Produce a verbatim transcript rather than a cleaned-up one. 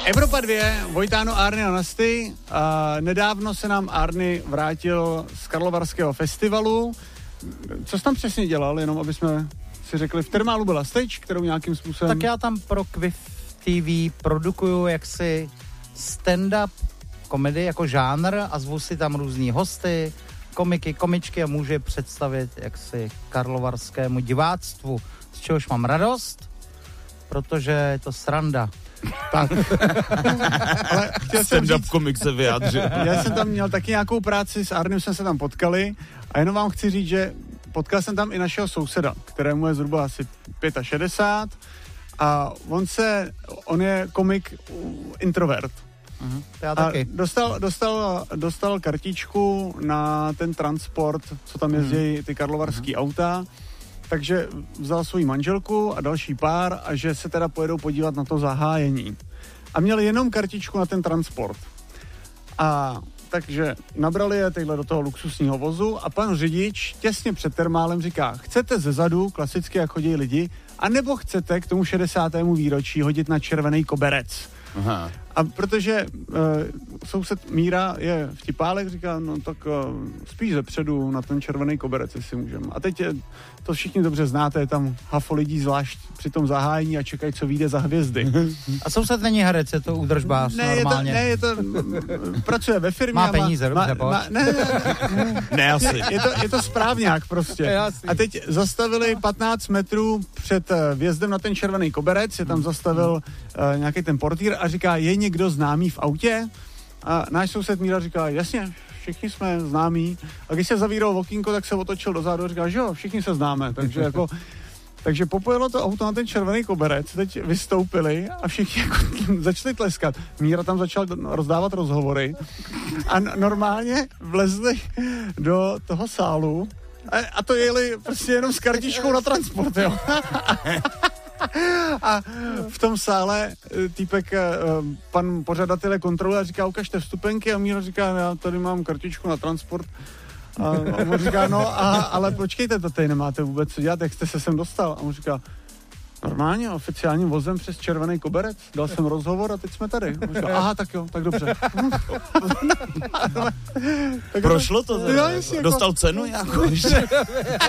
Evropa dvě, Vojtáno, Árny a Nasty. A nedávno se nám Árny vrátil z Karlovarského festivalu. Co jsi tam přesně dělal, jenom aby jsme si řekli, v Termálu byla stage, kterou nějakým způsobem... Tak já tam pro Quiff T V produkuju jaksi stand-up komedii jako žánr a zvu si tam různý hosty, komiky, komičky a můžu je představit jaksi karlovarskému diváctvu, z čehož mám radost, protože je to sranda. Tak. Ale chtěl jsem stand-up říct, komik se vyjádřil. Já jsem tam měl taky nějakou práci, s Arnem jsme se tam potkali a jenom vám chci říct, že potkal jsem tam i našeho souseda, kterému je zhruba asi šedesát pět a on se, on je komik introvert. Uh-huh. Já A taky. dostal, dostal, dostal kartičku na ten transport, co tam jezdí ty karlovarský uh-huh. auta, takže vzal svou manželku a další pár a že se teda pojedou podívat na to zahájení. A měl jenom kartičku na ten transport. A takže nabrali je tyhle do toho luxusního vozu a pan řidič těsně před Termálem říká, chcete zezadu, klasicky jak chodí lidi, anebo chcete k tomu šedesátému výročí hodit na červený koberec. Aha. A protože uh, soused Míra je vtipálek, říká, no tak uh, spíš zepředu na ten červený koberec, jestli můžeme. A teď je, to všichni dobře znáte, je tam hafo lidí zvlášť při tom zahájení a čekají, co vyjde za hvězdy. A soused není herec, je to údržbář ne, normálně. Je to, ne, je to, pracuje ve firmě. Má peníze, má, dobře, má, ne, ne, ne, Ne, asi. je, je, to, je to správňák prostě. A teď zastavili patnáct metrů před vjezdem na ten červený koberec, je tam zastavil uh, nějaký ten portýr a říká, je někdo známý v autě? A náš soused Míra říká, jasně, všichni jsme známí. A když se zavíral okýnko, tak se otočil dozadu a říká, že jo, všichni se známe. Takže jako, takže popojelo to auto na ten červený koberec, teď vystoupili a všichni jako začali tleskat. Míra tam začal rozdávat rozhovory a n- normálně vlezli do toho sálu a, a to jeli prostě jenom s kartičkou na transport, jo. A v tom sále týpek, pan pořadatel kontroluje a říká, ukažte vstupenky a Míra říká, já tady mám kartičku na transport. A on říká, no a, ale počkejte, to tady nemáte vůbec co dělat, jak jste se sem dostal? A on říká, normálně, oficiálním vozem přes červený koberec, dal jsem rozhovor a teď jsme tady. A on říká, aha, tak jo, tak dobře. Prošlo to? Já, jestli, jako, dostal cenu nějakou?